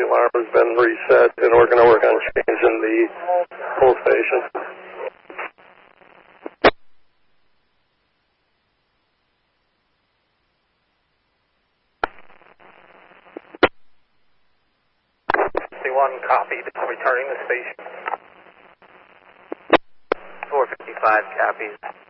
alarm has been reset, and we're going to work on changing the whole station. One copied, returning the station. 455 copies.